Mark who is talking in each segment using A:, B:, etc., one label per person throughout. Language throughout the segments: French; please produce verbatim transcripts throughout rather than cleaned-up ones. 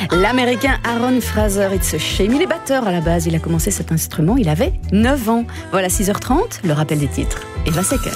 A: L'américain Aaron Fraser, It's a Shame. Il est batteur à la base. Il a commencé cet instrument, il avait neuf ans. Voilà, six heures trente, le rappel des titres. Eva Secker.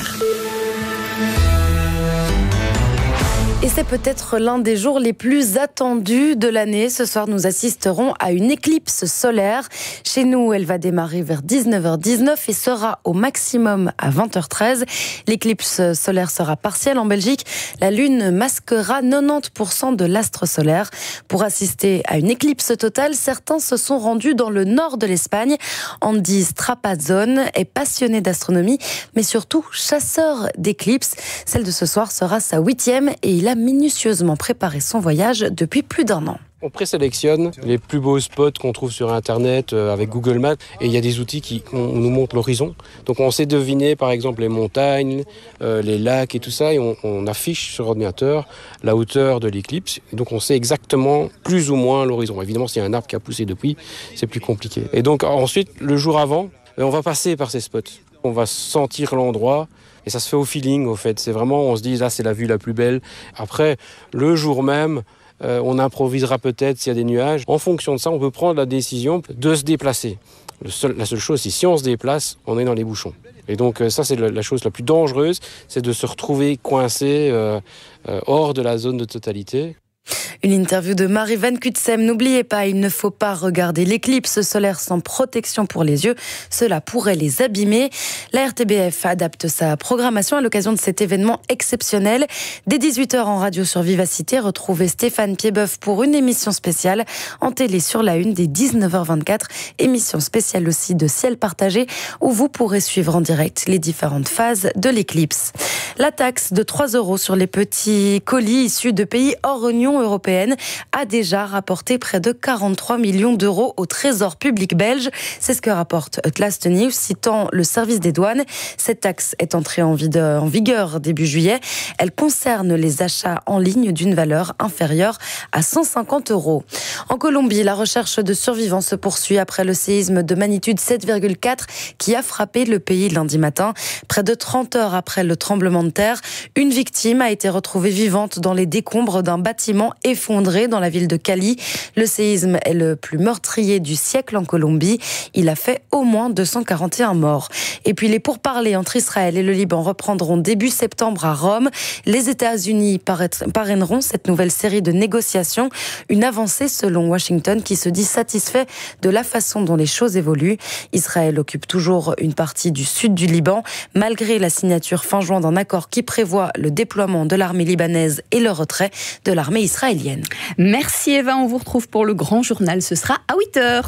B: Et c'est peut-être l'un des jours les plus attendus de l'année. Ce soir, nous assisterons à une éclipse solaire. Chez nous, elle va démarrer vers dix-neuf heures dix-neuf et sera au maximum à vingt heures treize. L'éclipse solaire sera partielle en Belgique. La Lune masquera quatre-vingt-dix pour cent de l'astre solaire. Pour assister à une éclipse totale, certains se sont rendus dans le nord de l'Espagne. Andy Strapazzone est passionné d'astronomie, mais surtout chasseur d'éclipses. Celle de ce soir sera sa huitième et il a minutieusement préparé son voyage depuis plus d'un an.
C: On présélectionne les plus beaux spots qu'on trouve sur Internet euh, avec Google Maps et il y a des outils qui on, nous montrent l'horizon. Donc on sait deviner par exemple les montagnes, euh, les lacs et tout ça et on, on affiche sur ordinateur la hauteur de l'éclipse. Et donc on sait exactement plus ou moins l'horizon. Évidemment s'il y a un arbre qui a poussé depuis, c'est plus compliqué. Et donc ensuite le jour avant, on va passer par ces spots. On va sentir l'endroit. Et ça se fait au feeling, au fait. C'est vraiment, on se dit, là, c'est la vue la plus belle. Après, le jour même, euh, on improvisera peut-être s'il y a des nuages. En fonction de ça, on peut prendre la décision de se déplacer. Le seul, la seule chose, c'est si on se déplace, on est dans les bouchons. Et donc, ça, c'est la, la chose la plus dangereuse, c'est de se retrouver coincé euh, euh, hors de la zone de totalité.
B: Une interview de Marie Van Kutsem. N'oubliez pas, il ne faut pas regarder l'éclipse solaire sans protection pour les yeux. Cela pourrait les abîmer. La R T B F adapte sa programmation à l'occasion de cet événement exceptionnel. Dès dix-huit heures en radio sur Vivacité, retrouvez Stéphane Piedboeuf pour une émission spéciale. En télé sur la une dès dix-neuf heures vingt-quatre. Émission spéciale aussi de Ciel Partagé où vous pourrez suivre en direct les différentes phases de l'éclipse. La taxe de trois euros sur les petits colis issus de pays hors Union européenne a déjà rapporté près de quarante-trois millions d'euros au trésor public belge. C'est ce que rapporte Last News, citant le service des douanes. Cette taxe est entrée en vigueur début juillet. Elle concerne les achats en ligne d'une valeur inférieure à cent cinquante euros. En Colombie, la recherche de survivants se poursuit après le séisme de magnitude sept virgule quatre qui a frappé le pays lundi matin. Près de trente heures après le tremblement de terre, une victime a été retrouvée vivante dans les décombres d'un bâtiment effondré dans la ville de Cali. Le séisme est le plus meurtrier du siècle en Colombie. Il a fait au moins deux cent quarante et un morts. Et puis les pourparlers entre Israël et le Liban reprendront début septembre à Rome. Les États-Unis parraineront cette nouvelle série de négociations. Une avancée selon Washington qui se dit satisfait de la façon dont les choses évoluent. Israël occupe toujours une partie du sud du Liban, malgré la signature fin juin d'un accord qui prévoit le déploiement de l'armée libanaise et le retrait de l'armée israélienne.
A: Merci Eva, on vous retrouve pour le grand journal, ce sera à huit heures.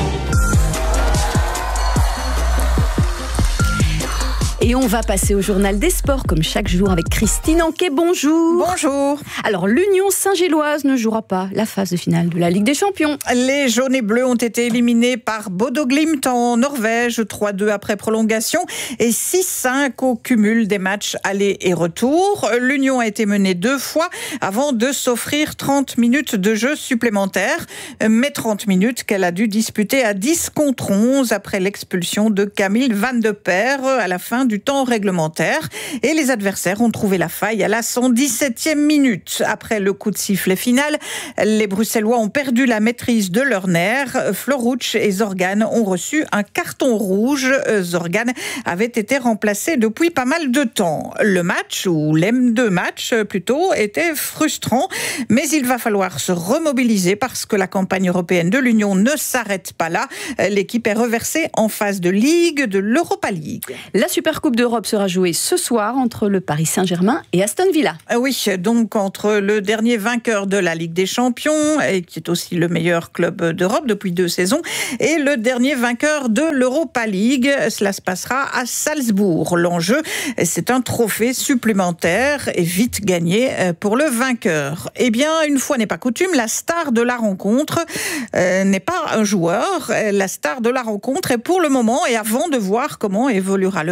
A: Et on va passer au journal des sports, comme chaque jour, avec Christine Anquet. Bonjour.
D: Bonjour.
A: Alors, l'Union Saint-Gilloise ne jouera pas la phase de finale de la Ligue des Champions.
D: Les jaunes et bleus ont été éliminés par Bodo Glimt en Norvège, trois deux après prolongation et six cinq au cumul des matchs aller et retour. L'Union a été menée deux fois avant de s'offrir trente minutes de jeu supplémentaires, mais trente minutes qu'elle a dû disputer à dix contre onze après l'expulsion de Camille Van de Per à la fin du temps réglementaire. Et les adversaires ont trouvé la faille à la cent dix-septième minute. Après le coup de sifflet final, les Bruxellois ont perdu la maîtrise de leur nerf. Floruch et Zorgan ont reçu un carton rouge. Zorgan avait été remplacé depuis pas mal de temps. Le match, ou les deux matchs plutôt, était frustrant, mais il va falloir se remobiliser parce que la campagne européenne de l'Union ne s'arrête pas là. L'équipe est reversée en phase de Ligue de l'Europa League.
A: La Super Coupe d'Europe sera jouée ce soir entre le Paris Saint-Germain et Aston Villa.
D: Oui, donc entre le dernier vainqueur de la Ligue des Champions, et qui est aussi le meilleur club d'Europe depuis deux saisons, et le dernier vainqueur de l'Europa League. Cela se passera à Salzbourg. L'enjeu, c'est un trophée supplémentaire et vite gagné pour le vainqueur. Eh bien, une fois n'est pas coutume, la star de la rencontre euh, n'est pas un joueur. La star de la rencontre est pour le moment, et avant de voir comment évoluera le match,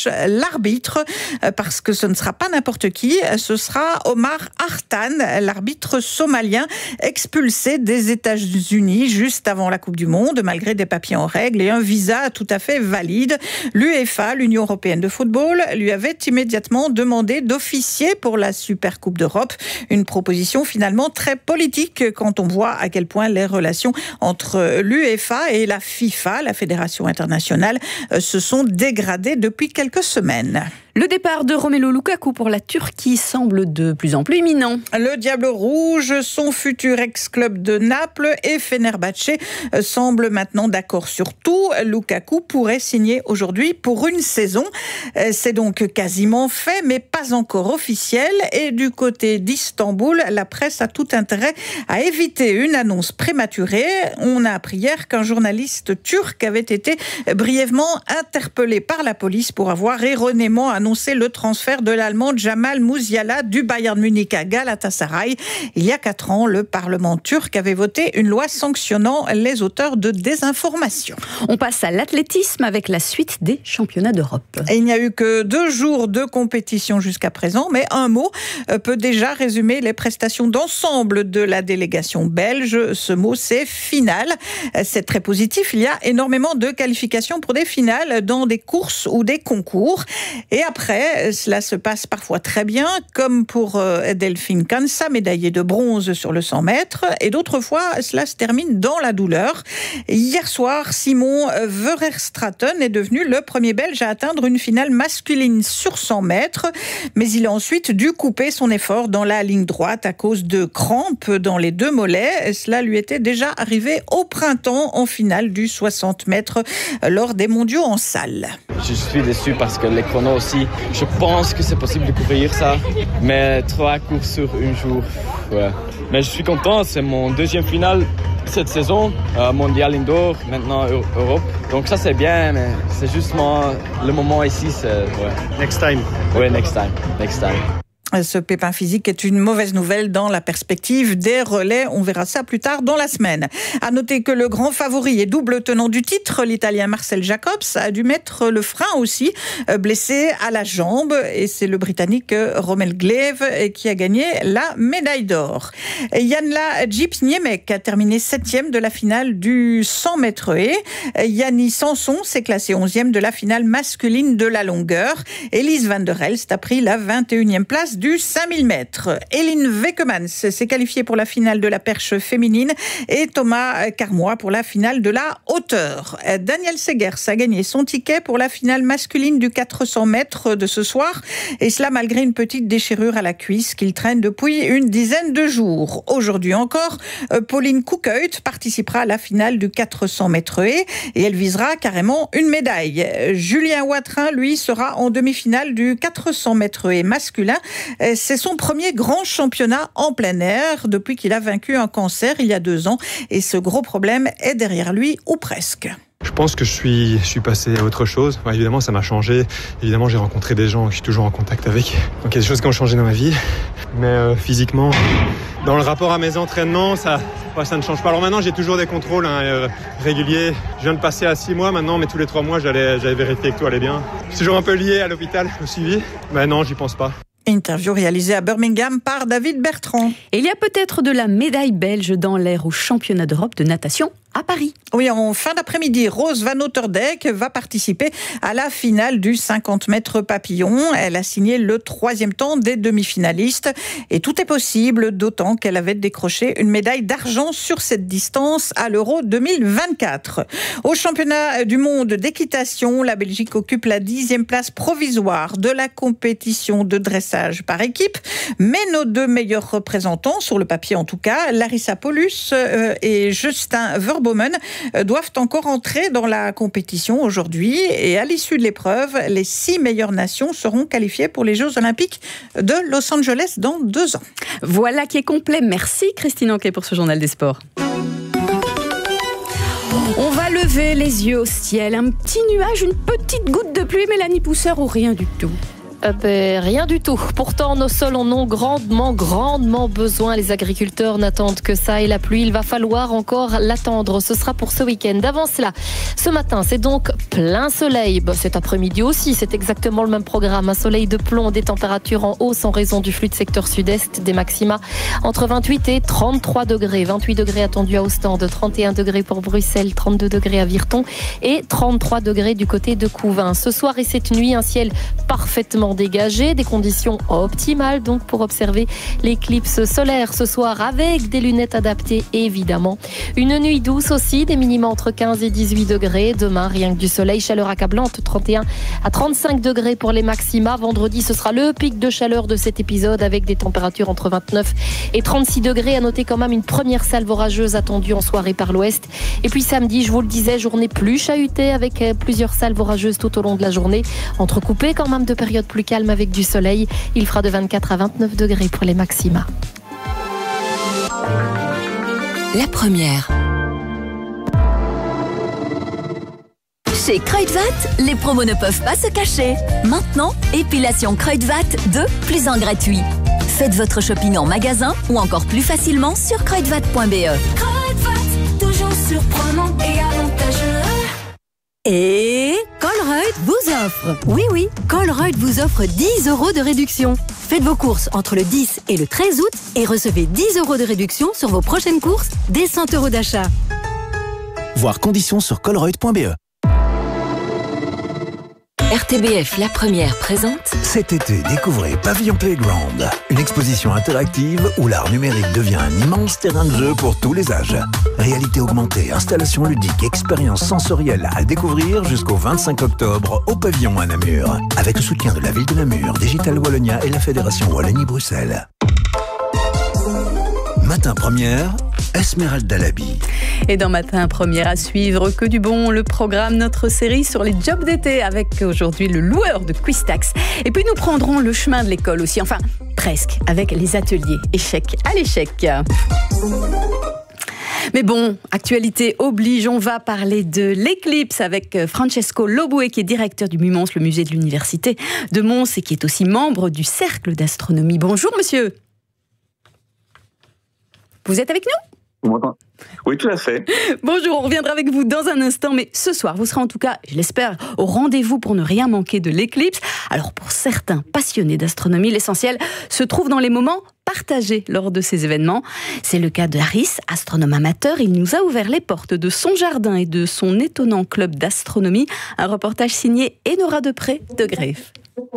D: l'arbitre, parce que ce ne sera pas n'importe qui, ce sera Omar Artan, l'arbitre somalien expulsé des États-Unis juste avant la Coupe du Monde, malgré des papiers en règle et un visa tout à fait valide. L'UEFA, l'Union européenne de football, lui avait immédiatement demandé d'officier pour la Super Coupe d'Europe. Une proposition finalement très politique quand on voit à quel point les relations entre l'UEFA et la FIFA, la Fédération internationale, se sont dégradées depuis quelques semaines.
A: Le départ de Romelu Lukaku pour la Turquie semble de plus en plus imminent.
D: Le Diable Rouge, son futur ex-club de Naples et Fenerbahçe semblent maintenant d'accord sur tout. Lukaku pourrait signer aujourd'hui pour une saison. C'est donc quasiment fait, mais pas encore officiel. Et du côté d'Istanbul, la presse a tout intérêt à éviter une annonce prématurée. On a appris hier qu'un journaliste turc avait été brièvement interpellé par la police pour avoir erronément annoncé le transfert de l'Allemand Jamal Musiala du Bayern Munich à Galatasaray. Il y a quatre ans, le Parlement turc avait voté une loi sanctionnant les auteurs de désinformation.
A: On passe à l'athlétisme avec la suite des championnats d'Europe.
D: Et il n'y a eu que deux jours de compétition jusqu'à présent, mais un mot peut déjà résumer les prestations d'ensemble de la délégation belge. Ce mot, c'est finale. C'est très positif. Il y a énormément de qualifications pour des finales dans des courses ou des concours. Et après, cela se passe parfois très bien, comme pour Delphine Kansa, médaillée de bronze sur le cent mètres. Et d'autres fois, cela se termine dans la douleur. Hier soir, Simon Vererstraten est devenu le premier Belge à atteindre une finale masculine sur cent mètres. Mais il a ensuite dû couper son effort dans la ligne droite à cause de crampes dans les deux mollets. Cela lui était déjà arrivé au printemps en finale du soixante mètres lors des mondiaux en salle.
E: Je suis déçu parce que les chronos aussi, je pense que c'est possible de courir ça, mais trois courses sur un jour, ouais. Mais je suis content, c'est mon deuxième finale cette saison, euh, mondial indoor, maintenant Europe. Donc ça c'est bien, mais c'est justement le moment ici, c'est ouais.
F: Next time.
E: Ouais, next time, next time.
D: Ce pépin physique est une mauvaise nouvelle dans la perspective des relais. On verra ça plus tard dans la semaine. À noter que le grand favori et double tenant du titre, l'Italien Marcel Jacobs, a dû mettre le frein aussi, blessé à la jambe. Et c'est le Britannique Rommel Glaive qui a gagné la médaille d'or. Janla Djipsniemek a terminé septième de la finale du cent mètres haies. Yanni Sanson s'est classé onzième de la finale masculine de la longueur. Elise van der Elst a pris la vingt et unième place du cinq mille mètres. Eline Wekemans s'est qualifiée pour la finale de la perche féminine et Thomas Carmois pour la finale de la hauteur. Daniel Segers a gagné son ticket pour la finale masculine du quatre cents mètres de ce soir, et cela malgré une petite déchirure à la cuisse qu'il traîne depuis une dizaine de jours. Aujourd'hui encore, Pauline Koekhuis participera à la finale du quatre cents mètres haies et elle visera carrément une médaille. Julien Watrin, lui, sera en demi-finale du quatre cents mètres haies masculin. C'est son premier grand championnat en plein air depuis qu'il a vaincu un cancer il y a deux ans. Et ce gros problème est derrière lui, ou presque.
F: Je pense que je suis, je suis passé à autre chose. Enfin, évidemment, ça m'a changé. Évidemment, j'ai rencontré des gens que je suis toujours en contact avec. Donc, il y a des choses qui ont changé dans ma vie. Mais euh, physiquement, dans le rapport à mes entraînements, ça, ouais, ça ne change pas. Alors maintenant, j'ai toujours des contrôles hein, euh, réguliers. Je viens de passer à six mois maintenant, mais tous les trois mois, j'allais, j'allais vérifier que tout allait bien. Je suis toujours un peu lié à l'hôpital, au suivi. Mais non, j'y pense pas.
D: Interview réalisée à Birmingham par David Bertrand.
A: Et il y a peut-être de la médaille belge dans l'air au championnat d'Europe de natation à Paris.
D: Oui, en fin d'après-midi, Rose Van Oterdijk va participer à la finale du cinquante mètres papillon. Elle a signé le troisième temps des demi-finalistes. Et tout est possible, d'autant qu'elle avait décroché une médaille d'argent sur cette distance à l'Euro deux mille vingt-quatre. Au championnat du monde d'équitation, la Belgique occupe la dixième place provisoire de la compétition de dressage par équipe. Mais nos deux meilleurs représentants, sur le papier en tout cas, Larissa Paulus et Justin Verbomen, doivent encore entrer dans la compétition aujourd'hui. Et à l'issue de l'épreuve, les six meilleures nations seront qualifiées pour les Jeux Olympiques de Los Angeles dans deux ans.
A: Voilà qui est complet. Merci Christine Anquet pour ce journal des sports. On va lever les yeux au ciel. Un petit nuage, une petite goutte de pluie, Mélanie Pousseur, ou rien du tout?
G: Euh, ben, rien du tout. Pourtant, nos sols en ont grandement, grandement besoin. Les agriculteurs n'attendent que ça et la pluie, il va falloir encore l'attendre. Ce sera pour ce week-end. Avant cela, ce matin, c'est donc plein soleil. Ben, cet après-midi aussi, c'est exactement le même programme. Un soleil de plomb, des températures en hausse en raison du flux de secteur sud-est, des maxima entre vingt-huit et trente-trois degrés. vingt-huit degrés attendus à Ostende, trente et un degrés pour Bruxelles, trente-deux degrés à Virton et trente-trois degrés du côté de Couvain. Ce soir et cette nuit, un ciel parfaitement dégagé, des conditions optimales donc pour observer l'éclipse solaire ce soir avec des lunettes adaptées évidemment. Une nuit douce aussi, des minima entre quinze et dix-huit degrés. Demain, rien que du soleil, chaleur accablante, trente et un à trente-cinq degrés pour les maxima. Vendredi, ce sera le pic de chaleur de cet épisode avec des températures entre vingt-neuf et trente-six degrés. À noter quand même une première salve orageuse attendue en soirée par l'ouest. Et puis samedi, je vous le disais, journée plus chahutée avec plusieurs salves orageuses tout au long de la journée, entrecoupées quand même de périodes plus calmes avec du soleil. Il fera de vingt-quatre à vingt-neuf degrés pour les maxima.
H: La première. Chez Kruidvat, les promos ne peuvent pas se cacher. Maintenant, épilation Kruidvat deux plus un gratuit. Faites votre shopping en magasin ou encore plus facilement sur kruidvat point b e.
I: Kruidvat, toujours surprenant et avantageux.
H: Et Colruyt vous offre, oui oui, Colruyt vous offre dix euros de réduction. Faites vos courses entre le dix et le treize août et recevez dix euros de réduction sur vos prochaines courses dès cent euros d'achat.
J: Voir conditions sur colruyt point b e.
H: R T B F La Première présente.
J: Cet été, découvrez Pavillon Playground, une exposition interactive où l'art numérique devient un immense terrain de jeu pour tous les âges. Réalité augmentée, installations ludiques, expériences sensorielles à découvrir jusqu'au vingt-cinq octobre au Pavillon à Namur. Avec le soutien de la ville de Namur, Digital Wallonia et la Fédération Wallonie-Bruxelles. Matin Première, Esmeralda Labi.
A: Et dans Matin Première à suivre, que du bon, le programme, notre série sur les jobs d'été avec aujourd'hui le loueur de Quistax. Et puis nous prendrons le chemin de l'école aussi, enfin presque, avec les ateliers échec à l'échec. Mais bon, actualité oblige, on va parler de l'éclipse avec Francesco Loboué qui est directeur du MUMONS, le musée de l'université de Mons et qui est aussi membre du cercle d'astronomie. Bonjour monsieur. Vous êtes avec nous ?
K: Oui, tout à fait.
A: Bonjour, on reviendra avec vous dans un instant, mais ce soir, vous serez en tout cas, je l'espère, au rendez-vous pour ne rien manquer de l'éclipse. Alors pour certains passionnés d'astronomie, l'essentiel se trouve dans les moments partagés lors de ces événements. C'est le cas de Harris, astronome amateur. Il nous a ouvert les portes de son jardin et de son étonnant club d'astronomie. Un reportage signé Enora Depré de Greff.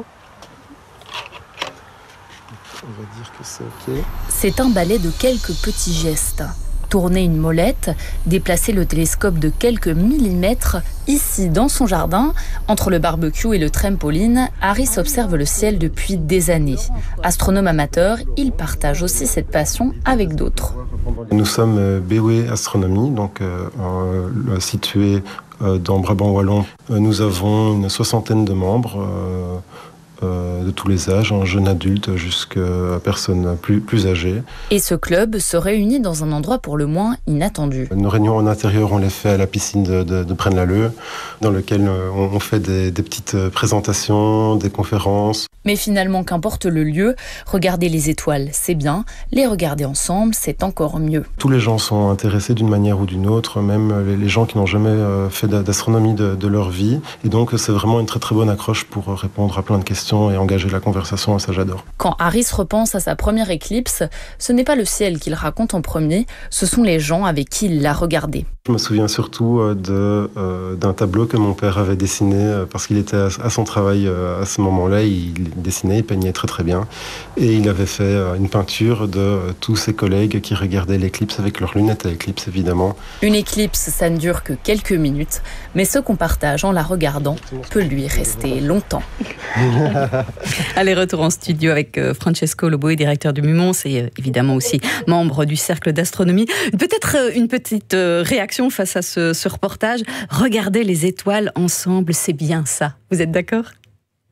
C: On va dire que c'est OK.
B: C'est un ballet de quelques petits gestes. Tourner une molette, déplacer le télescope de quelques millimètres. Ici, dans son jardin, entre le barbecue et le trampoline, Harris observe le ciel depuis des années. Astronome amateur, il partage aussi cette passion avec d'autres.
L: Nous sommes B W E Astronomie, donc euh, euh, situé euh, dans Brabant Wallon. Euh, nous avons une soixantaine de membres. Euh, de tous les âges, en jeunes adultes jusqu'à personnes plus, plus âgées.
B: Et ce club se réunit dans un endroit pour le moins inattendu.
L: Nos réunions en intérieur, on les fait à la piscine de, de, de Braine-l'Alleud, dans lequel on, on fait des, des petites présentations, des conférences.
B: Mais finalement, qu'importe le lieu, regarder les étoiles, c'est bien. Les regarder ensemble, c'est encore mieux.
L: Tous les gens sont intéressés d'une manière ou d'une autre, même les, les gens qui n'ont jamais fait d'astronomie de, de leur vie. Et donc, c'est vraiment une très très bonne accroche pour répondre à plein de questions et engager la conversation, et ça j'adore.
B: Quand Harris repense à sa première éclipse, ce n'est pas le ciel qu'il raconte en premier, ce sont les gens avec qui il l'a regardé.
L: Je me souviens surtout de, euh, d'un tableau que mon père avait dessiné parce qu'il était à, à son travail à ce moment-là, il dessinait, il peignait très très bien et il avait fait une peinture de tous ses collègues qui regardaient l'éclipse avec leurs lunettes à éclipse évidemment.
B: Une éclipse, ça ne dure que quelques minutes, mais ce qu'on partage en la regardant peut lui rester longtemps.
A: Allez, retour en studio avec Francesco Loboué, directeur du MUMONS et évidemment aussi membre du cercle d'astronomie. Peut-être une petite réaction face à ce, ce reportage. Regarder les étoiles ensemble, c'est bien ça. Vous êtes d'accord ?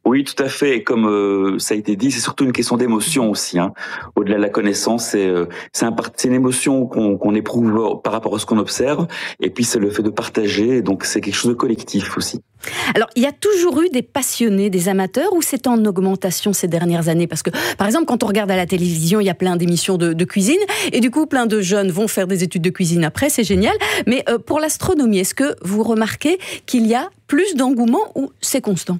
K: Oui, tout à fait. Et comme euh, ça a été dit, c'est surtout une question d'émotion aussi. Hein. Au-delà de la connaissance, c'est euh, c'est, un, c'est une émotion qu'on, qu'on éprouve par rapport à ce qu'on observe. Et puis c'est le fait de partager. Donc c'est quelque chose de collectif aussi.
A: Alors, il y a toujours eu des passionnés, des amateurs, ou c'est en augmentation ces dernières années? Parce que, par exemple, quand on regarde à la télévision, il y a plein d'émissions de, de cuisine, et du coup, plein de jeunes vont faire des études de cuisine après, c'est génial. Mais euh, pour l'astronomie, est-ce que vous remarquez qu'il y a plus d'engouement ou c'est constant?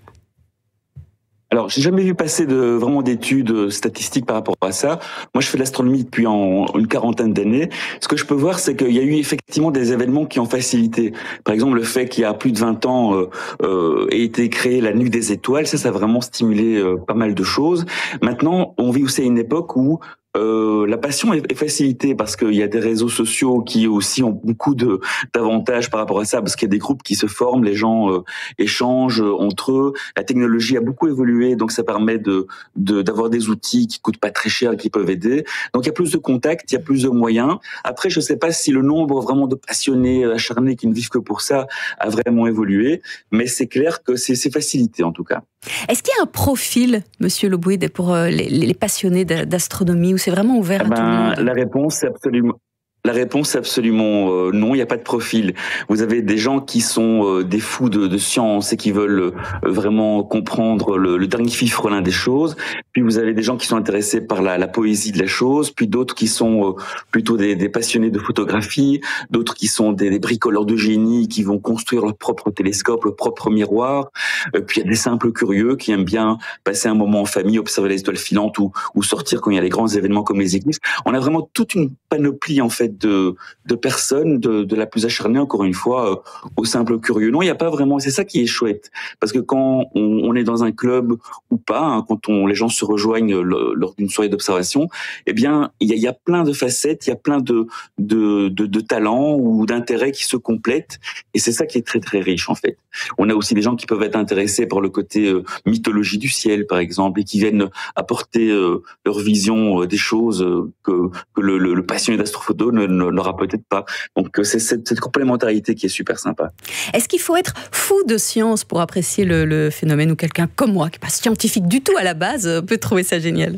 K: Alors, j'ai jamais vu passer de vraiment d'études statistiques par rapport à ça. Moi, je fais de l'astronomie depuis en, une quarantaine d'années. Ce que je peux voir, c'est qu'il y a eu effectivement des événements qui ont facilité. Par exemple, le fait qu'il y a plus de vingt ans euh, euh, ait été créée la Nuit des étoiles, ça, ça a vraiment stimulé euh, pas mal de choses. Maintenant, on vit aussi à une époque où Euh, la passion est, est facilitée parce qu'il y a des réseaux sociaux qui aussi ont beaucoup de d'avantages par rapport à ça, parce qu'il y a des groupes qui se forment, les gens euh, échangent entre eux. La technologie a beaucoup évolué, donc ça permet de, de d'avoir des outils qui coûtent pas très cher et qui peuvent aider. Donc il y a plus de contacts, il y a plus de moyens. Après, je sais pas si le nombre vraiment de passionnés acharnés qui ne vivent que pour ça a vraiment évolué, mais c'est clair que c'est, c'est facilité en tout cas.
A: Est-ce qu'il y a un profil, Monsieur Leboued, pour euh, les, les passionnés d'astronomie, ou c'est vraiment ouvert à
K: ben,
A: tout le monde?
K: La réponse, c'est absolument... La réponse, c'est absolument euh, non, il n'y a pas de profil. Vous avez des gens qui sont euh, des fous de, de science et qui veulent euh, vraiment comprendre le, le dernier fifrelin des choses. Puis vous avez des gens qui sont intéressés par la, la poésie de la chose, puis d'autres qui sont euh, plutôt des, des passionnés de photographie, d'autres qui sont des, des bricoleurs de génie qui vont construire leur propre télescope, leur propre miroir. Euh, puis il y a des simples curieux qui aiment bien passer un moment en famille, observer les étoiles filantes ou, ou sortir quand il y a les grands événements comme les éclipses. On a vraiment toute une panoplie en fait de, de personnes, de, de la plus acharnée, encore une fois, euh, au simple curieux. Non, il n'y a pas vraiment, c'est ça qui est chouette. Parce que quand on, on est dans un club ou pas, hein, quand on, les gens se rejoignent le, lors d'une soirée d'observation, eh bien, il y a, il y a plein de facettes, il y a plein de, de, de, de talents ou d'intérêts qui se complètent. Et c'est ça qui est très, très riche, en fait. On a aussi des gens qui peuvent être intéressés par le côté euh, mythologie du ciel, par exemple, et qui viennent apporter euh, leur vision euh, des choses euh, que, que le, le, le passionné d'astrophoto ne n'aura peut-être pas. Donc c'est cette, cette complémentarité qui est super sympa.
A: Est-ce qu'il faut être fou de science pour apprécier le, le phénomène, ou quelqu'un comme moi, qui n'est pas scientifique du tout à la base, peut trouver ça génial?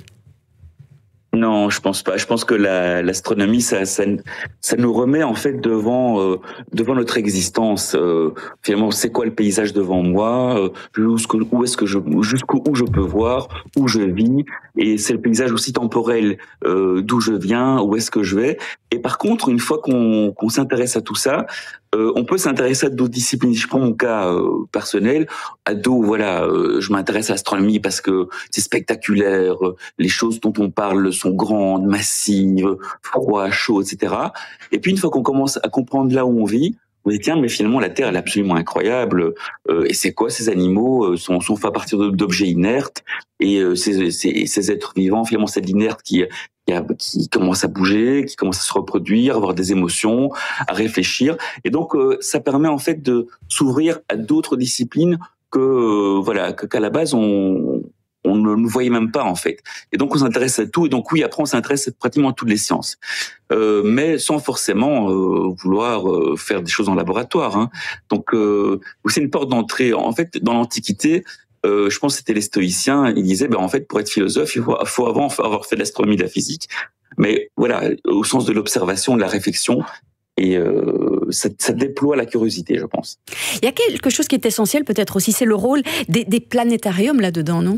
K: Non, je pense pas. Je pense que la, l'astronomie, ça, ça, ça nous remet en fait devant, euh, devant notre existence. Euh, finalement, c'est quoi le paysage devant moi? Euh, jusqu'où, où est-ce que je, jusqu'où où je peux voir, où je vis? Et c'est le paysage aussi temporel, euh, d'où je viens, où est-ce que je vais. Et par contre, une fois qu'on, qu'on s'intéresse à tout ça, euh, on peut s'intéresser à d'autres disciplines. Je prends mon cas euh, personnel. Ado, voilà, euh, je m'intéresse à l'astronomie parce que c'est spectaculaire. Les choses dont on parle sont grandes, massives, froid, chaud, et cetera. Et puis une fois qu'on commence à comprendre là où on vit, on dit tiens, mais finalement la Terre elle est absolument incroyable. Euh, et c'est quoi ces animaux euh, sont, sont faits à partir d'objets inertes, et euh, ces, ces, ces êtres vivants, finalement c'est de l'inerte qui Qui, a, qui commence à bouger, qui commence à se reproduire, à avoir des émotions, à réfléchir. Et donc, euh, ça permet en fait de s'ouvrir à d'autres disciplines que euh, voilà que, qu'à la base on on ne nous voyait même pas en fait. Et donc on s'intéresse à tout. Et donc oui, après on s'intéresse pratiquement à toutes les sciences, euh, mais sans forcément euh, vouloir euh, faire des choses en laboratoire. Hein. Donc euh, c'est une porte d'entrée. En fait, dans l'Antiquité. Euh, je pense que c'était les stoïciens, ils disaient, ben, en fait, pour être philosophe, il faut, faut avant avoir fait de l'astronomie, de la physique, mais voilà, au sens de l'observation, de la réflexion, et euh, ça, ça déploie la curiosité, je pense.
A: Il y a quelque chose qui est essentiel peut-être aussi, c'est le rôle des, des planétariums là-dedans, non ?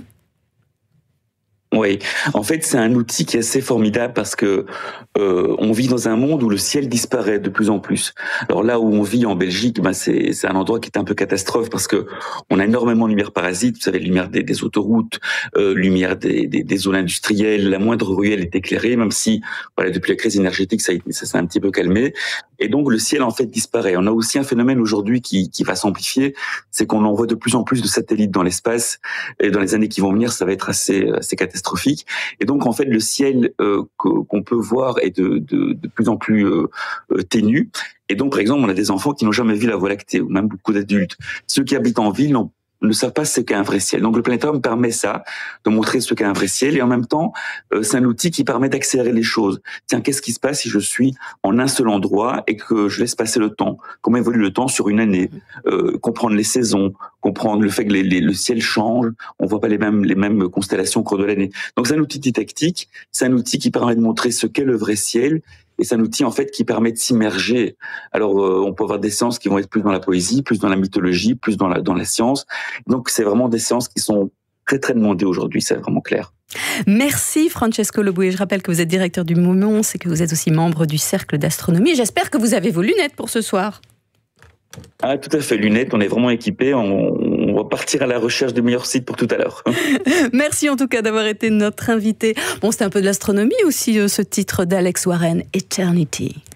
K: Oui, en fait, c'est un outil qui est assez formidable parce que euh, on vit dans un monde où le ciel disparaît de plus en plus. Alors là où on vit en Belgique, ben c'est c'est un endroit qui est un peu catastrophe parce que on a énormément de lumière parasite. Vous savez, lumière des, des autoroutes, euh, lumière des, des, des zones industrielles. La moindre ruelle est éclairée, même si voilà depuis la crise énergétique, ça ça s'est un petit peu calmé. Et donc le ciel en fait disparaît. On a aussi un phénomène aujourd'hui qui qui va s'amplifier, c'est qu'on envoie de plus en plus de satellites dans l'espace. Et dans les années qui vont venir, ça va être assez assez catastrophique. Et donc en fait le ciel euh, qu'on peut voir est de, de, de plus en plus euh, ténu. Et donc par exemple on a des enfants qui n'ont jamais vu la Voie lactée, ou même beaucoup d'adultes. Ceux qui habitent en ville n'ont ne savent pas ce qu'est un vrai ciel. Donc le planétorium permet ça, de montrer ce qu'est un vrai ciel, et en même temps, euh, c'est un outil qui permet d'accélérer les choses. Tiens, qu'est-ce qui se passe si je suis en un seul endroit et que je laisse passer le temps? Comment évolue le temps sur une année? euh, Comprendre les saisons, comprendre le fait que les, les, le ciel change, on voit pas les mêmes les mêmes constellations au cours de l'année. Donc c'est un outil didactique, c'est un outil qui permet de montrer ce qu'est le vrai ciel. Et c'est un outil en fait qui permet de s'immerger. Alors euh, on peut avoir des séances qui vont être plus dans la poésie, plus dans la mythologie, plus dans la dans la science. Donc c'est vraiment des séances qui sont très très demandées aujourd'hui, c'est vraiment clair.
A: Merci Francesco Loboué. Je rappelle que vous êtes directeur du Momons et que vous êtes aussi membre du Cercle d'Astronomie. J'espère que vous avez vos lunettes pour ce soir.
K: Ah, tout à fait, lunettes, on est vraiment équipés, on, on va partir à la recherche des meilleurs sites pour tout à l'heure.
A: Merci en tout cas d'avoir été notre invité. Bon, c'était un peu de l'astronomie aussi, ce titre d'Alex Warren, Eternity.